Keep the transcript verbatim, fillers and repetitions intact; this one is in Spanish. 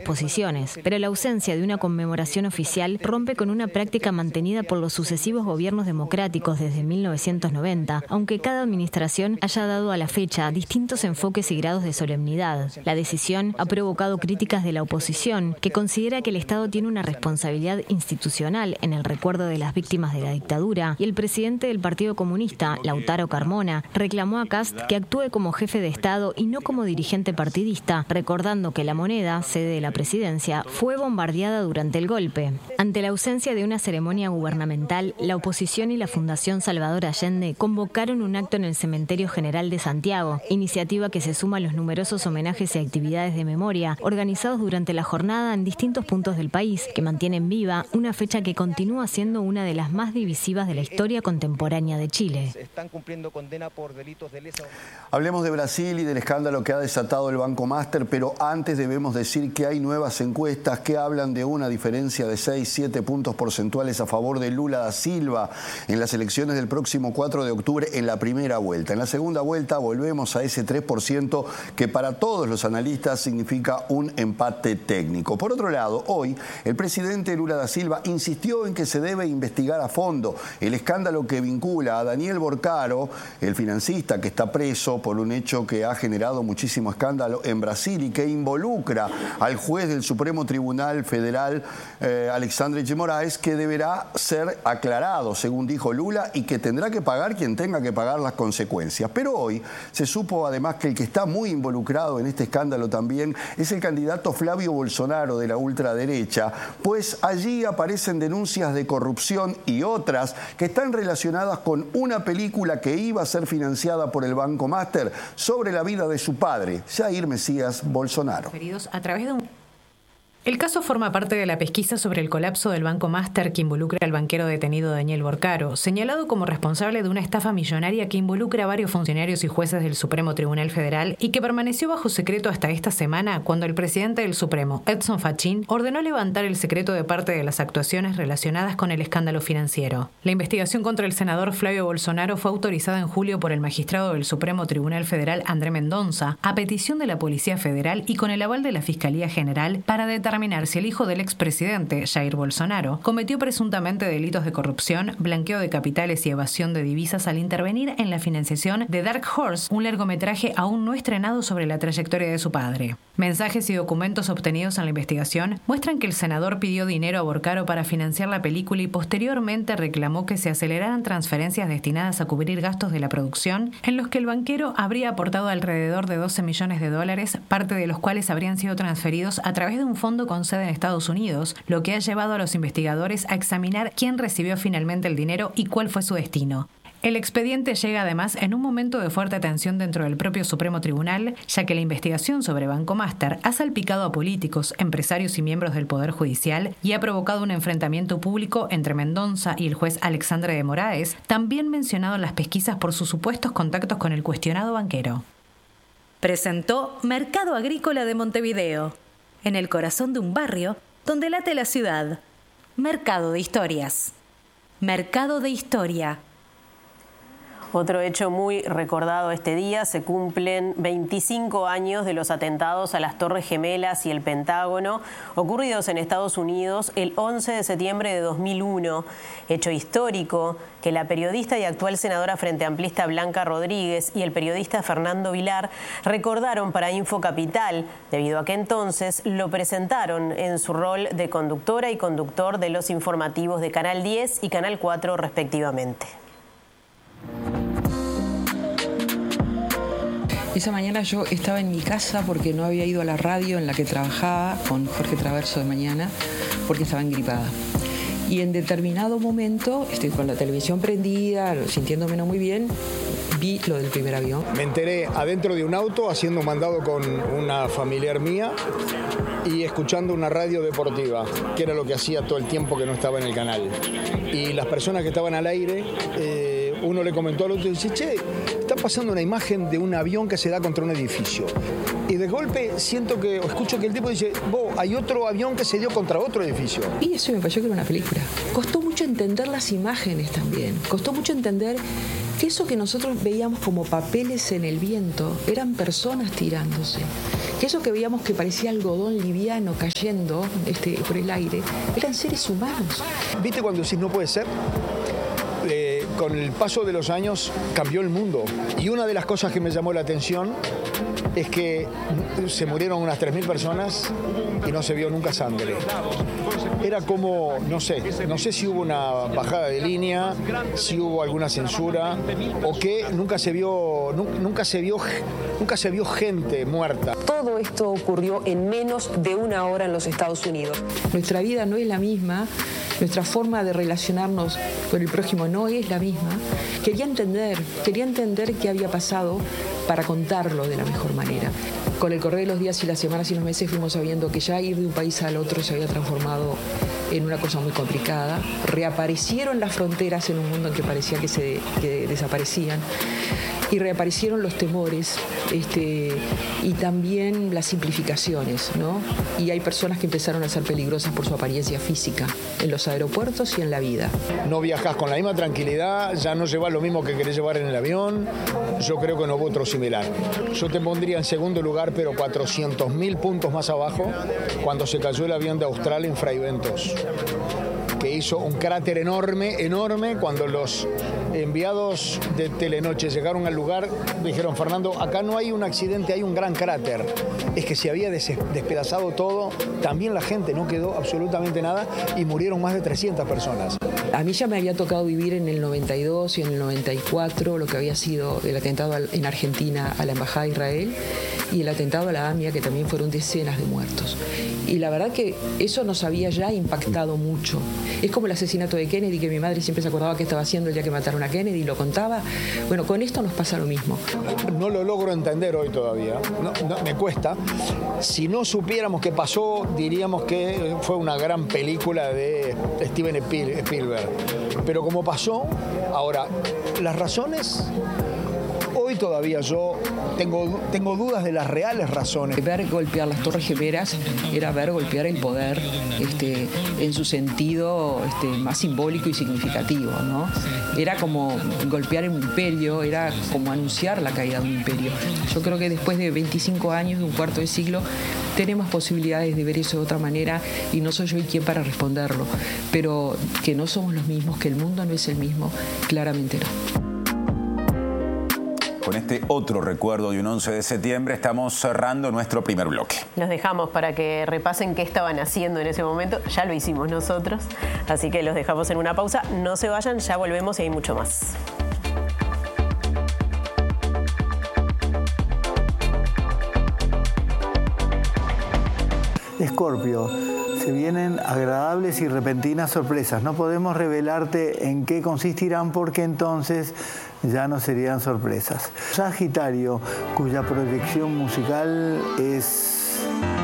posiciones, pero la ausencia de una conmemoración oficial rompe con una práctica mantenida por los sucesivos gobiernos democráticos desde mil novecientos noventa, aunque cada administración haya dado a la fecha distintos enfoques y grados de solemnidad. La decisión ha provocado críticas de la oposición, que considera que el Estado tiene una responsabilidad institucional en el recuerdo de las víctimas de la dictadura, y el presidente del Partido Comunista, Lautaro Carmona, reclamó a Kast que actúe como jefe de Estado y no como dirigente partidista, recordando que la moneda, sede de la presidencia, fue bombardeada durante el golpe. Ante la ausencia de una ceremonia gubernamental, la oposición y la Fundación Salvador Allende convocaron un acto en el Cementerio General de Santiago, iniciativa que se suma a los numerosos homenajes y actividades de memoria organizados durante la jornada en distintos puntos del país, que mantienen viva una fecha que continúa siendo una de las más divisivas de la historia contemporánea de Chile. Hablemos de Brasil y del escándalo que ha desatado el Banco Master, pero antes debemos decir que hay nuevas encuestas que hablan de una diferencia de seis, siete puntos porcentuales a favor de Lula da Silva en las elecciones del próximo cuatro de octubre en la primera vuelta. En la segunda vuelta volvemos a ese tres por ciento que para todos los analistas significa un empate técnico. Por otro lado, hoy el presidente Lula da Silva insistió en que se debe investigar a fondo el escándalo que vincula a Daniel Borcaro, el financista que está preso por un hecho que ha generado muchísimo escándalo en Brasil y que involucra al juez del Supremo Tribunal Federal, eh, Alexandre de Moraes, que deberá ser aclarado, según dijo Lula, y que tendrá que pagar quien tenga que pagar las consecuencias. Pero hoy se supo además que el que está muy involucrado en este escándalo también es el candidato Flavio Bolsonaro de la ultraderecha, pues allí aparecen denuncias de corrupción y otras que están relacionadas con una película que iba a ser financiada por el Banco Master sobre la vida de su padre, Jair Mesías Bolsonaro. A través de un... El caso forma parte de la pesquisa sobre el colapso del Banco Master que involucra al banquero detenido Daniel Borcaro, señalado como responsable de una estafa millonaria que involucra a varios funcionarios y jueces del Supremo Tribunal Federal y que permaneció bajo secreto hasta esta semana cuando el presidente del Supremo, Edson Fachin, ordenó levantar el secreto de parte de las actuaciones relacionadas con el escándalo financiero. La investigación contra el senador Flavio Bolsonaro fue autorizada en julio por el magistrado del Supremo Tribunal Federal, André Mendonça, a petición de la Policía Federal y con el aval de la Fiscalía General para determinar si el hijo del expresidente, Jair Bolsonaro, cometió presuntamente delitos de corrupción, blanqueo de capitales y evasión de divisas al intervenir en la financiación de Dark Horse, un largometraje aún no estrenado sobre la trayectoria de su padre. Mensajes y documentos obtenidos en la investigación muestran que el senador pidió dinero a Borcaro para financiar la película y posteriormente reclamó que se aceleraran transferencias destinadas a cubrir gastos de la producción, en los que el banquero habría aportado alrededor de doce millones de dólares, parte de los cuales habrían sido transferidos a través de un fondo con sede en Estados Unidos, lo que ha llevado a los investigadores a examinar quién recibió finalmente el dinero y cuál fue su destino. El expediente llega además en un momento de fuerte tensión dentro del propio Supremo Tribunal, ya que la investigación sobre Banco Master ha salpicado a políticos, empresarios y miembros del Poder Judicial y ha provocado un enfrentamiento público entre Mendonça y el juez Alexandre de Moraes, también mencionado en las pesquisas por sus supuestos contactos con el cuestionado banquero. Presentó Mercado Agrícola de Montevideo, en el corazón de un barrio donde late la ciudad. Mercado de Historias. Mercado de Historia. Otro hecho muy recordado este día, se cumplen veinticinco años de los atentados a las Torres Gemelas y el Pentágono, ocurridos en Estados Unidos el once de septiembre de dos mil uno. Hecho histórico que la periodista y actual senadora frente amplista Blanca Rodríguez y el periodista Fernando Vilar recordaron para Infocapital, debido a que entonces lo presentaron en su rol de conductora y conductor de los informativos de Canal diez y Canal cuatro respectivamente. Esa mañana yo estaba en mi casa porque no había ido a la radio en la que trabajaba con Jorge Traverso de mañana porque estaba engripada. Y en determinado momento, estoy con la televisión prendida, sintiéndome no muy bien, vi lo del primer avión. Me enteré adentro de un auto haciendo un mandado con una familiar mía y escuchando una radio deportiva, que era lo que hacía todo el tiempo que no estaba en el canal. Y las personas que estaban al aire, eh, uno le comentó al otro y dice, che, está pasando una imagen de un avión que se da contra un edificio. Y de golpe siento que, o escucho que el tipo dice, vos, hay otro avión que se dio contra otro edificio. Y eso me pareció que era una película. Costó mucho entender las imágenes también. Costó mucho entender que eso que nosotros veíamos como papeles en el viento eran personas tirándose, que eso que veíamos que parecía algodón liviano cayendo este, por el aire, eran seres humanos. ¿Viste cuando decís no puede ser? Eh, con el paso de los años cambió el mundo, y una de las cosas que me llamó la atención es que se murieron unas tres mil personas y no se vio nunca sangre. Era como, no sé, no sé si hubo una bajada de línea, si hubo alguna censura, o que nunca se vio, nunca se vio, nunca se vio gente muerta. Todo esto ocurrió en menos de una hora en los Estados Unidos. Nuestra vida no es la misma, nuestra forma de relacionarnos con el prójimo no es la misma. Quería entender, quería entender qué había pasado para contarlo de la mejor manera. Con el correr de los días y las semanas y los meses fuimos sabiendo que ya ir de un país al otro se había transformado en una cosa muy complicada. Reaparecieron las fronteras en un mundo en que parecía que, se, que desaparecían. Y reaparecieron los temores este, y también las simplificaciones, ¿no? Y hay personas que empezaron a ser peligrosas por su apariencia física en los aeropuertos y en la vida. No viajás con la misma tranquilidad, ya no llevas lo mismo que querés llevar en el avión. Yo creo que no hubo otro similar. Yo te pondría en segundo lugar, pero cuatrocientos mil puntos más abajo, cuando se cayó el avión de Australia en Fraiventos, que hizo un cráter enorme, enorme. Cuando los enviados de Telenoche llegaron al lugar, dijeron: Fernando, acá no hay un accidente, hay un gran cráter. Es que se había des- despedazado todo, también la gente, no quedó absolutamente nada, y murieron más de trescientas personas. A mí ya me había tocado vivir en el noventa y dos y en el noventa y cuatro lo que había sido el atentado en Argentina a la Embajada de Israel y el atentado a la AMIA, que también fueron decenas de muertos. Y la verdad que eso nos había ya impactado mucho. Es como el asesinato de Kennedy, que mi madre siempre se acordaba qué estaba haciendo el día que mataron a Kennedy y lo contaba. Bueno, con esto nos pasa lo mismo. No lo logro entender hoy todavía, no, no, me cuesta. Si no supiéramos qué pasó, diríamos que fue una gran película de Steven Spielberg. Pero como pasó, ahora, las razones... Hoy todavía yo tengo, tengo dudas de las reales razones. Ver golpear las Torres Gemelas era ver golpear el poder este, en su sentido este, más simbólico y significativo, ¿no? Era como golpear un imperio, era como anunciar la caída de un imperio. Yo creo que después de veinticinco años, de un cuarto de siglo, tenemos posibilidades de ver eso de otra manera y no soy yo quien para responderlo. Pero que no somos los mismos, que el mundo no es el mismo, claramente no. Con este otro recuerdo de un once de septiembre estamos cerrando nuestro primer bloque. Los dejamos para que repasen qué estaban haciendo en ese momento. Ya lo hicimos nosotros, así que los dejamos en una pausa. No se vayan, ya volvemos y hay mucho más. Escorpio, se vienen agradables y repentinas sorpresas. No podemos revelarte en qué consistirán porque entonces ya no serían sorpresas. Sagitario, cuya proyección musical es